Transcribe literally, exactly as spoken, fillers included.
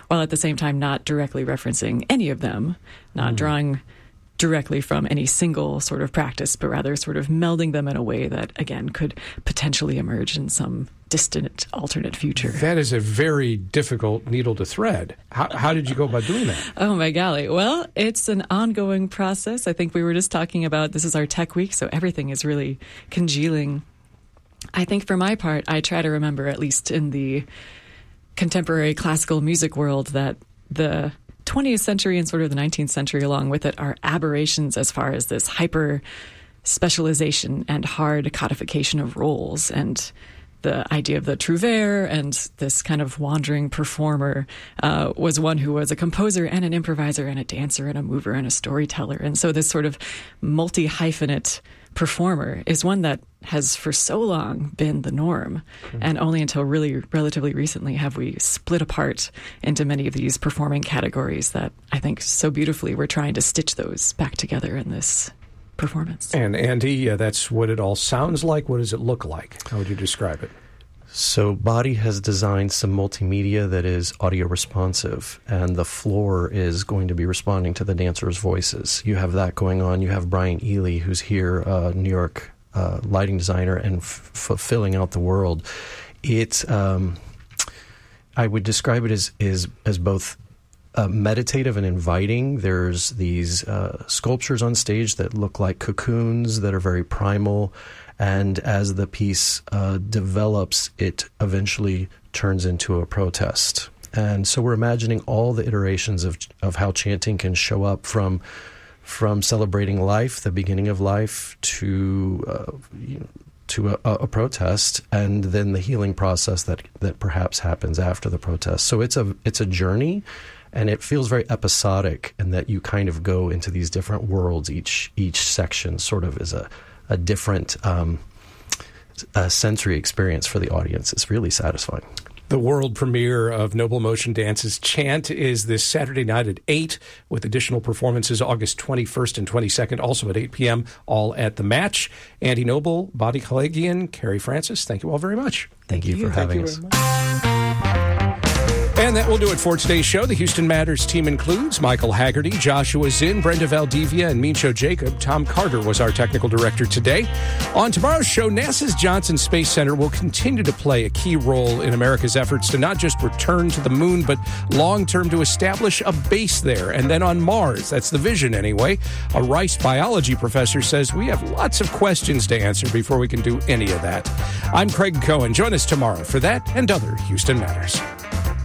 while at the same time not directly referencing any of them, not mm. drawing directly from any single sort of practice, but rather sort of melding them in a way that, again, could potentially emerge in some distant alternate future. That is a very difficult needle to thread. How, how did you go about doing that? Oh, my golly. Well, it's an ongoing process. I think we were just talking about this is our tech week, so everything is really congealing. I think for my part, I try to remember, at least in the contemporary classical music world, that the twentieth century and sort of the nineteenth century along with it are aberrations as far as this hyper specialization and hard codification of roles, and the idea of the trouvère and this kind of wandering performer uh, was one who was a composer and an improviser and a dancer and a mover and a storyteller. And so this sort of multi-hyphenate performer is one that has for so long been the norm. Mm-hmm. And only until really relatively recently have we split apart into many of these performing categories that I think so beautifully we're trying to stitch those back together in this performance. And Andy, uh, that's what it all sounds like. What does it look like? How would you describe it? So Body has designed some multimedia that is audio responsive, and the floor is going to be responding to the dancers' voices. You have that going on. You have Brian Ely, who's here, uh, New York uh, lighting designer, and f- fulfilling out the world. It's, um, I would describe it as, as, as both Uh, meditative and inviting. There's these uh, sculptures on stage that look like cocoons that are very primal, and as the piece uh, develops, it eventually turns into a protest. And so we're imagining all the iterations of of how chanting can show up, from from celebrating life, the beginning of life, to uh, you know, to a, a protest, and then the healing process that that perhaps happens after the protest. So it's a it's a journey. And it feels very episodic in that you kind of go into these different worlds. Each each section sort of is a, a different um, a sensory experience for the audience. It's really satisfying. The world premiere of Noble Motion Dance's Chant is this Saturday night at eight, with additional performances August twenty-first and twenty-second, also at eight p.m., all at the Match. Andy Noble, Badi Kalagian, Carrie Francis, thank you all very much. Thank, thank you for you. having thank you us. And that will do it for today's show. The Houston Matters team includes Michael Haggerty, Joshua Zinn, Brenda Valdivia, and Mincho Jacob. Tom Carter was our technical director today. On tomorrow's show, NASA's Johnson Space Center will continue to play a key role in America's efforts to not just return to the moon, but long-term to establish a base there. And then on Mars, that's the vision anyway. A Rice biology professor says we have lots of questions to answer before we can do any of that. I'm Craig Cohen. Join us tomorrow for that and other Houston Matters.